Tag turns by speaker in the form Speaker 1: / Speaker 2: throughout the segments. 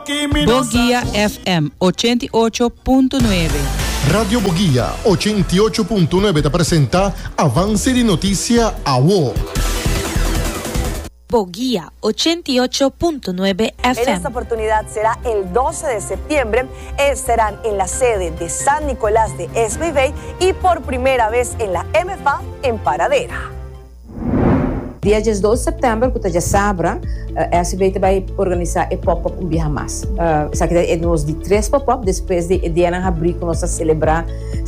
Speaker 1: Boguía FM 88.9.
Speaker 2: Radio Boguía 88.9 te presenta Avance de Noticia a WO.
Speaker 3: Boguía 88.9 FM.
Speaker 4: En esta oportunidad será el 12 de septiembre. Estarán en la sede de San Nicolás de SBV y por primera vez en la MFA en Paradera.
Speaker 5: Dia 12 de setembro, que já sabe, a SBV vai organizar o pop-up dia mais. Isso é nos de 3 pop-up, depois de ano abrir, que nós celebrar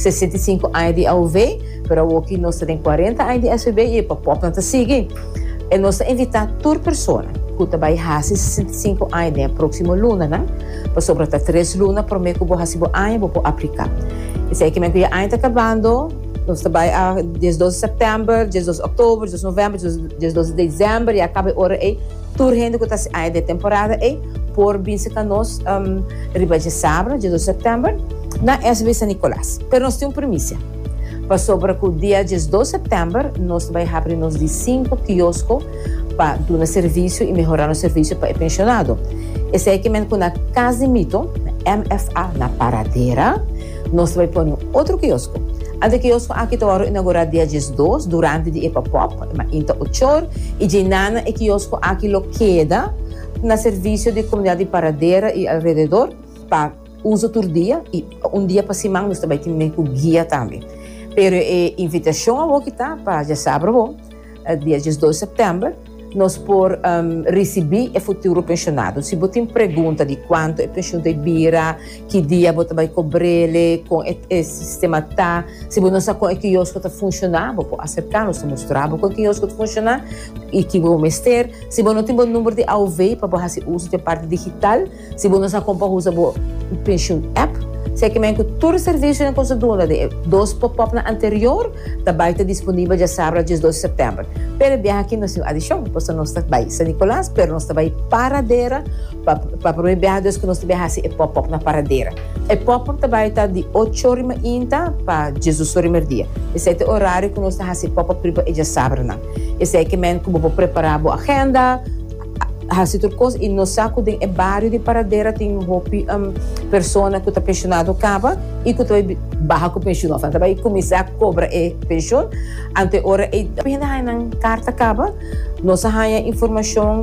Speaker 5: 65 anos de AUV, mas aqui nós temos 40 anos de SBV e o pop-up não está seguindo. E nós invitamos toda pessoa que vai fazer 65 anos no próximo luna, né? Para sobre 3 lunas, para mim que vou fazer ano, vou aplicar. Isso é que meu ano está acabando. Nós trabalhamos dia 12 de setembro, dia 12 de outubro, dia 12 de novembro, dia 12 de dezembro e acaba a hora aí, tudo rende que está aí de temporada aí, por vir que nós riba de sábado, dia 12 de setembro, na SB San Nicolás. Mas nós temos premissa. Para sobre o dia 12 de setembro, nós vamos abrir nos de 5 quioscos para dar serviço e melhorar o serviço para o pensionado. Esse é que mesmo na Casa de Mito, na MFA, na Paradera, nós vamos pôr outro quiosco. Ante quiosco aqui está inaugurar dia 12 durante o pop-up, mas então o chor e de nana e quiosco aqui lo queda na serviço de comunidade de Paradera e alrededor para uso todo dia e dia para semana nós também temos com guia também. Pero a invitação ao que está para já sabe dia 12 de setembro nós por receber o futuro pensionado. Se você tem pergunta de quanto é pension de bira, que dia você vai cobrir, com o sistema tá, se você não sabe como é que o quiosco está funcionando, você acercar, nós mostrar como é que o quiosco está funcionando e que vamos ter. Se você não tem o número de AUV para fazer uso da parte digital, se você não sabe como usar o pension app, se que mesmo todo o serviço na consultora de 2 pop-up na anterior, também está disponível já sábado, dia 12 de setembro. Pero viaja aqui nós temos adição, porque nós estamos em San Nicolás, pero nós estamos em Paradera, para o primeiro viagem que nós viajamos é pop-up na Paradera. O pop-up também está de 8 horas para Jesus o primeiro dia. Esse é o horário que nós estamos fazendo pop-up para já sábado. Esse é que mesmo que vou preparar a agenda, fazer tudo coisa e no saco de barrio de Paradera tem pessoa que está pensionado acaba e que vai barra com pensionado então vai começar a cobrar pensão ante hora e ainda na carta acaba nós há informação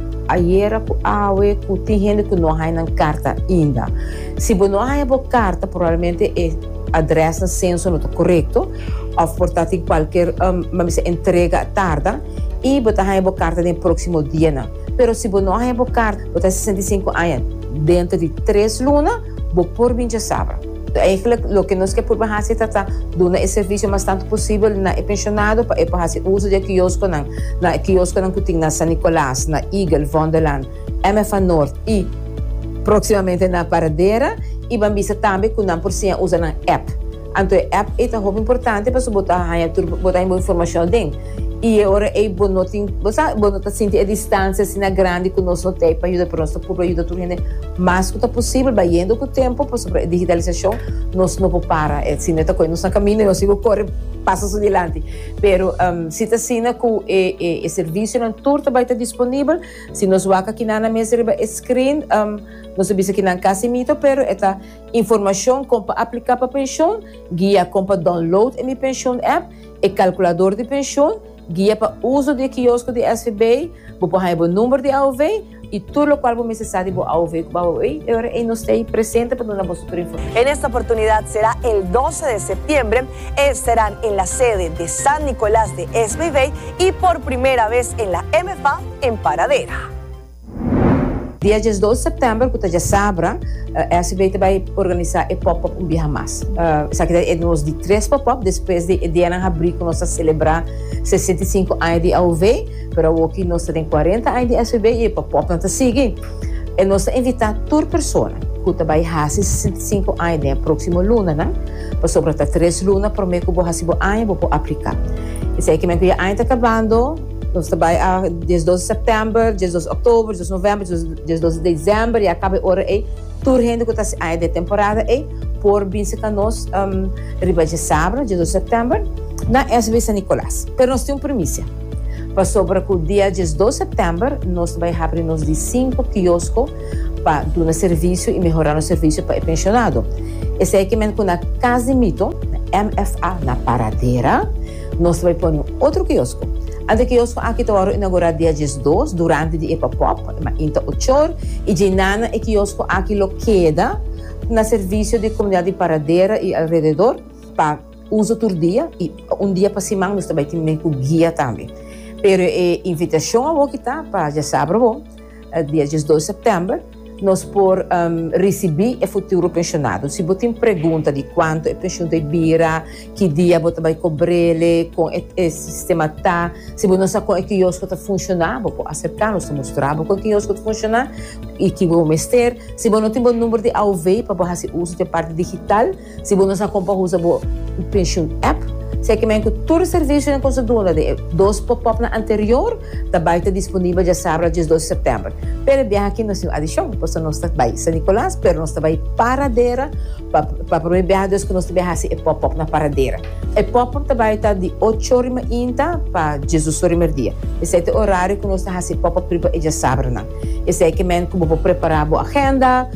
Speaker 5: ayer que tem gente que não há na carta ainda se você não há a carta provavelmente a adressa censo não está correto ou portanto qualquer entrega tarda e você há a carta no próximo dia não. Pero se você não tem carta, você tem 65 anos, dentro de 3 lunas, você por vir já sabe. O que nós queremos fazer é dar esse serviço mais tanto possível na pensionado para fazer uso de quiosco na quiosco que tem na San Nicolás, na Eagle, Wonderland, MFA Norte e proximamente na Paradera e vamos também que não por cima usa na app. Então a app é muito importante para você botar informação dentro. E agora é bom notar sentir a distância assim grande que nós não temos para ajudar para nossa povo ajudar tudo gente mais que possível vai indo com o tempo para sobre a digitalização nós não para se não está com nós na caminho nós sigo corre passa adiante pero se está assim que o serviço na turta vai estar disponível se nós vai aqui na mesa screen nós sabemos que na casa mito pero esta informação como para aplicar para pensão guia como para download a minha pensão app e calculador de pensão guia para uso de quiosco de SVB, vou pôr o número de AUV e tudo o qual vou necessário de AUV e agora não estou presente para dar vosotros información.
Speaker 4: En esta oportunidad será el 12 de septiembre, estarán en la sede de San Nicolás de SVB y por primera vez en la MFA en Paradera.
Speaker 5: Dia 12 de setembro, que já sabe, a SBV vai organizar o pop-up dia mais. Isso aqui é nos de 3 pop-up, depois de ano abrir, que nós celebrar 65 anos de AUV, mas aqui nós temos 40 anos de SBV e o pop-up não está seguindo. E nós invitamos toda pessoa que vai fazer 65 anos no próximo luna, né? Para sobre 3 lunas, para mim que vou fazer ano, vou aplicar. Isso é que meu ano está acabando. Nós trabalhamos dia 12 de setembro, dia 12 de outubro, dia 12 de novembro, dia 12 de dezembro e acaba a hora aí, tudo rende que está aí de temporada aí, por vir que nós riba de sábado, dia 12 de setembro, na SB San Nicolás. Pero nós temos premissa. Para sobre o dia 12 de setembro, nós vamos abrir nos de 5 quioscos para dar serviço e melhorar o serviço para o pensionado. Esse é que mesmo com a Casimito, na MFA, na Paradeira, nós vamos pôr outro quiosco. Ante quiosco aqui está inaugurado dia 12, durante o EPA-POP, então 8 horas, e de nana é quiosco aqui lo queda na serviço de comunidade de Paradeira e alrededor, para uso todo dia, e dia para semana nós também temos com guia também. Pero a invitação a você está para já sábado, dia 12 de setembro, nós por receber o futuro pensionado. Se você tem pergunta de quanto é pension de bira, que dia você vai cobrir, com o sistema tá, se você não sabe como é que o quiosco está funcionando, você pode acercar, nós mostrar como é que o quiosco está funcionando e que vamos mexer. Se você não tem o número de AUV para fazer uso da parte digital, se você não sabe como usar o pension app, se que mesmo todo o serviço na consultora de 2 pop-up na anterior, também está disponível já sábado, dia 12 de setembro. Pero viaja aqui nós temos adição, porque nós estamos em São Nicolás, pero nós estamos em Paradeira, para o primeiro viagem que nós estamos em pop-up na Paradeira. O pop-up também está de 8 horas para Jesus o dia. Esse é o horário que nós estamos em pop-up para já sábado. Esse é que mesmo como preparar a agenda,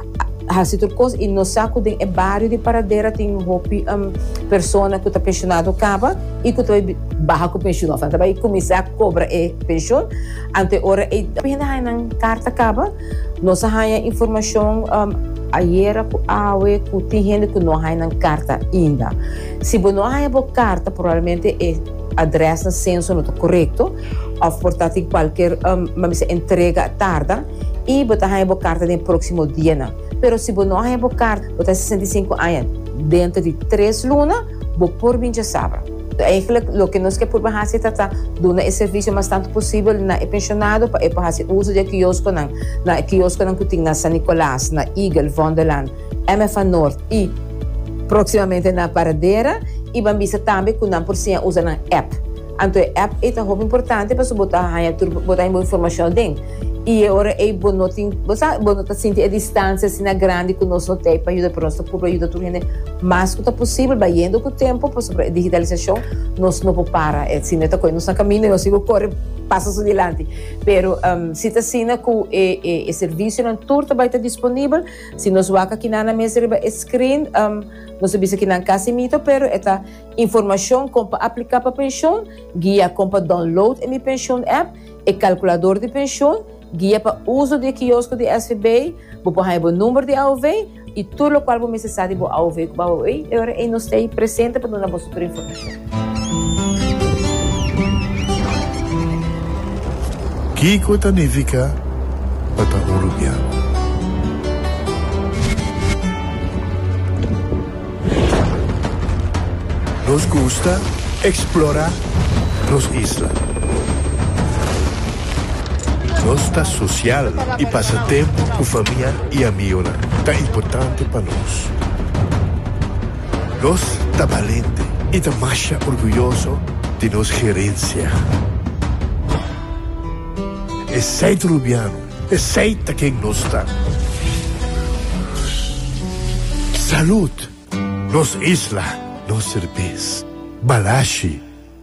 Speaker 5: e no saco de barrio de Paradeira tem pessoa que está pensionado acaba e que vai barra com pensionado, então vai começar a cobrar a pensão ante hora e na carta acaba nós há informação ayer que tem gente que não há na carta ainda. Se você não há a carta, provavelmente a adressa censo não está correto, ou portanto qualquer entrega tarda e você há a carta no próximo dia. Pero se você não há a carta, você tem 65 anos, dentro de 3 lunas, você por vir já sabe. Eigenlijk, o que nós queremos fazer é dar esse serviço mais tanto possível na pensionado para fazer uso de quiosco na que tem na São Nicolás, na Eagle, Vonderland, MFA Norte e proximamente na Paradeira e vamos também que não por si usa na app. Então a app é muito importante para botar informação dentro. E agora é bom notar sentir a distância assim grande que nós não temos para ajudar para nós para ajudar tudo mais que possível, vai indo com o tempo para a digitalização nós não parar, assim não coisa nós caminho nós sigo corre passos adiante, pero se está assim que o serviço não tudo vai estar disponível, se nós vai aqui na mesa screen nós sabemos que não Casimito, pero esta informação como para aplicar para pensão, guia como para download a minha pensão app, e calculador de pensão, guia para uso de quiosco de SVB, vou pôr o número de AUV e tudo o qual você necessita de AUV que vai agora e nós estamos presente para dar a vossa informação.
Speaker 6: Kiko significa para Uruguaiano. Nos gusta explorar las islas. Nos está social e passa tempo com família e amigos. Está importante para nós. Nós está valente e está mais orgulhoso de nossa gerência. É seito uruguaiano, é seita quem nós está. Saúde, nos isla, nos cerveza, balashi.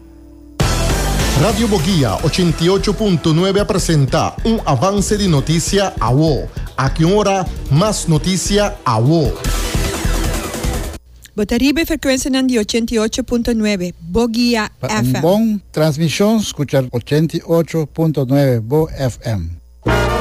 Speaker 2: Radio Boguía 88.9 presenta un avance de noticia a vos. A que hora más noticia a vos.
Speaker 1: Botaribe frecuencia de 88.9 Boguía FM.
Speaker 7: Bom transmisión, escuchar 88.9 Bo FM.